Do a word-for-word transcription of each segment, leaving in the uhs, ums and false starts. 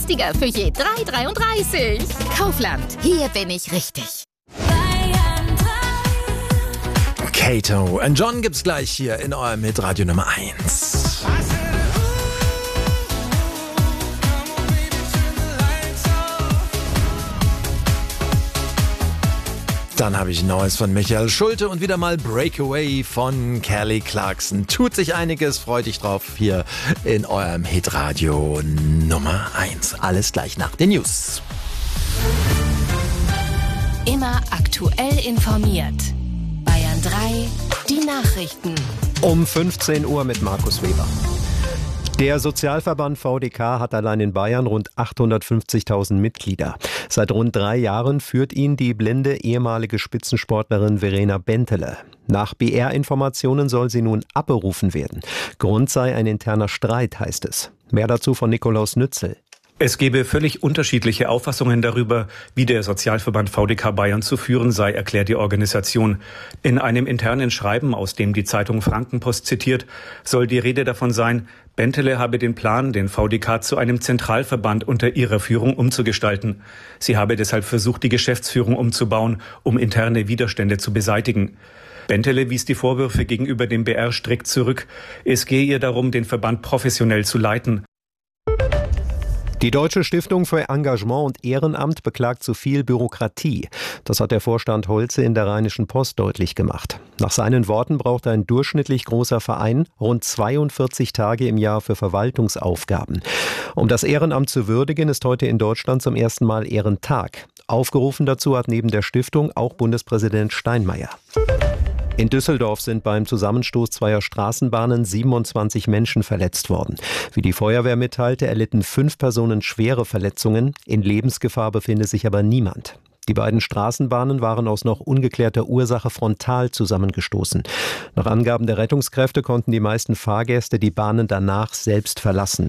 günstiger für je drei Euro dreiunddreißig. Kaufland, hier bin ich richtig. Kato und John gibt's gleich hier in eurem Hitradio Nummer eins. Dann habe ich Neues von Michael Schulte und wieder mal Breakaway von Kelly Clarkson. Tut sich einiges, freut dich drauf hier in eurem Hitradio Nummer eins. Alles gleich nach den News. Immer aktuell informiert. Bayern drei, die Nachrichten. Um fünfzehn Uhr mit Markus Weber. Der Sozialverband V D K hat allein in Bayern rund achthundertfünfzigtausend Mitglieder. Seit rund drei Jahren führt ihn die blinde ehemalige Spitzensportlerin Verena Bentele. Nach B R-Informationen soll sie nun abberufen werden. Grund sei ein interner Streit, heißt es. Mehr dazu von Nikolaus Nützel. Es gebe völlig unterschiedliche Auffassungen darüber, wie der Sozialverband V D K Bayern zu führen sei, erklärt die Organisation. In einem internen Schreiben, aus dem die Zeitung Frankenpost zitiert, soll die Rede davon sein, Bentele habe den Plan, den V D K zu einem Zentralverband unter ihrer Führung umzugestalten. Sie habe deshalb versucht, die Geschäftsführung umzubauen, um interne Widerstände zu beseitigen. Bentele wies die Vorwürfe gegenüber dem B R strikt zurück. Es gehe ihr darum, den Verband professionell zu leiten. Die Deutsche Stiftung für Engagement und Ehrenamt beklagt zu viel Bürokratie. Das hat der Vorstand Holze in der Rheinischen Post deutlich gemacht. Nach seinen Worten braucht ein durchschnittlich großer Verein rund zweiundvierzig Tage im Jahr für Verwaltungsaufgaben. Um das Ehrenamt zu würdigen, ist heute in Deutschland zum ersten Mal Ehrentag. Aufgerufen dazu hat neben der Stiftung auch Bundespräsident Steinmeier. In Düsseldorf sind beim Zusammenstoß zweier Straßenbahnen siebenundzwanzig Menschen verletzt worden. Wie die Feuerwehr mitteilte, erlitten fünf Personen schwere Verletzungen. In Lebensgefahr befinde sich aber niemand. Die beiden Straßenbahnen waren aus noch ungeklärter Ursache frontal zusammengestoßen. Nach Angaben der Rettungskräfte konnten die meisten Fahrgäste die Bahnen danach selbst verlassen.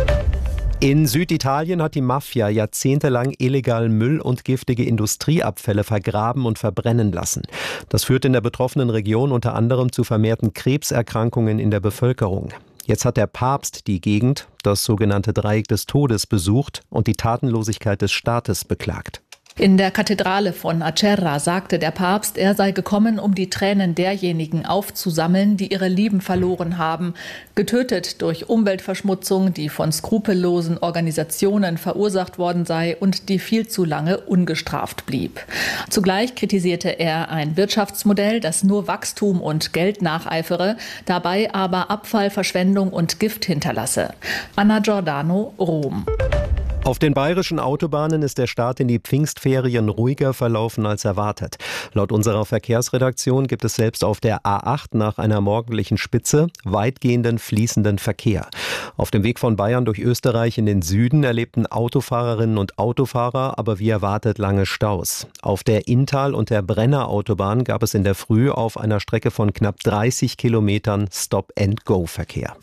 In Süditalien hat die Mafia jahrzehntelang illegal Müll und giftige Industrieabfälle vergraben und verbrennen lassen. Das führt in der betroffenen Region unter anderem zu vermehrten Krebserkrankungen in der Bevölkerung. Jetzt hat der Papst die Gegend, das sogenannte Dreieck des Todes, besucht und die Tatenlosigkeit des Staates beklagt. In der Kathedrale von Acerra sagte der Papst, er sei gekommen, um die Tränen derjenigen aufzusammeln, die ihre Lieben verloren haben, getötet durch Umweltverschmutzung, die von skrupellosen Organisationen verursacht worden sei und die viel zu lange ungestraft blieb. Zugleich kritisierte er ein Wirtschaftsmodell, das nur Wachstum und Geld nacheifere, dabei aber Abfall, Verschwendung und Gift hinterlasse. Anna Giordano, Rom. Auf den bayerischen Autobahnen ist der Start in die Pfingstferien ruhiger verlaufen als erwartet. Laut unserer Verkehrsredaktion gibt es selbst auf der A acht nach einer morgendlichen Spitze weitgehenden fließenden Verkehr. Auf dem Weg von Bayern durch Österreich in den Süden erlebten Autofahrerinnen und Autofahrer aber wie erwartet lange Staus. Auf der Inntal- und der Brenner-Autobahn gab es in der Früh auf einer Strecke von knapp dreißig Kilometern Stop-and-Go-Verkehr.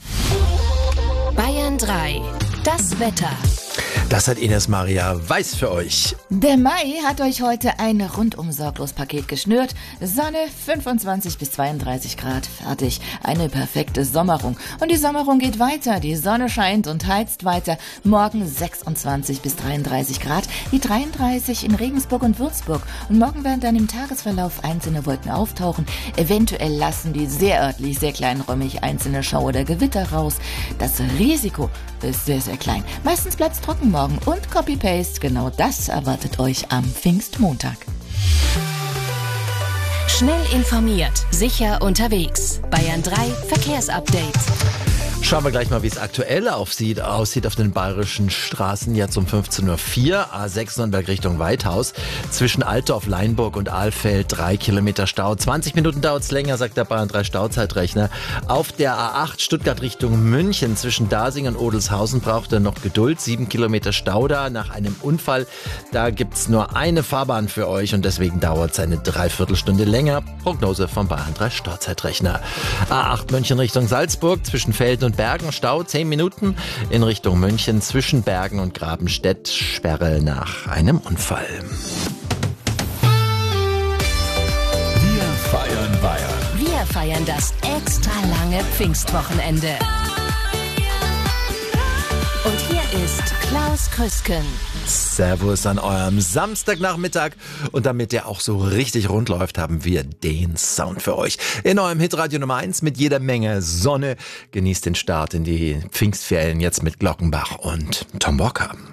Bayern drei. Das Wetter. Das hat Ines Maria Weiß für euch. Der Mai hat euch heute ein rundum sorglos Paket geschnürt. Sonne, fünfundzwanzig bis zweiunddreißig Grad, fertig. Eine perfekte Sommerung. Und die Sommerung geht weiter. Die Sonne scheint und heizt weiter. Morgen sechsundzwanzig bis dreiunddreißig Grad, die dreiunddreißig in Regensburg und Würzburg. Und morgen werden dann im Tagesverlauf einzelne Wolken auftauchen. Eventuell lassen die sehr örtlich, sehr kleinräumig einzelne Schauer oder Gewitter raus. Das Risiko ist sehr, sehr klein. Meistens bleibt es trocken morgen und Copy-Paste. Genau das erwartet euch am Pfingstmontag. Schnell informiert, sicher unterwegs. Bayern drei Verkehrsupdate. Schauen wir gleich mal, wie es aktuell aussieht, aussieht auf den bayerischen Straßen. Jetzt um fünfzehn Uhr vier, A sechs Nürnberg Richtung Weithaus. Zwischen Altdorf, Leinburg und Ahlfeld drei Kilometer Stau. zwanzig Minuten dauert es länger, sagt der Bayern drei Stauzeitrechner. Auf der A acht Stuttgart Richtung München zwischen Dasing und Odelshausen braucht er noch Geduld. sieben Kilometer Stau da nach einem Unfall. Da gibt's nur eine Fahrbahn für euch und deswegen dauert es eine Dreiviertelstunde länger. Prognose vom Bayern drei Stauzeitrechner. A acht München Richtung Salzburg zwischen Velden und Bergen Stau zehn Minuten. In Richtung München zwischen Bergen und Grabenstedt Sperre nach einem Unfall. Wir feiern Bayern. Wir feiern das extra lange Pfingstwochenende. Und hier ist Klaus Krüsken. Servus an eurem Samstagnachmittag. Und damit der auch so richtig rund läuft, haben wir den Sound für euch. In eurem Hitradio Nummer eins mit jeder Menge Sonne. Genießt den Start in die Pfingstferien jetzt mit Glockenbach und Tom Walker.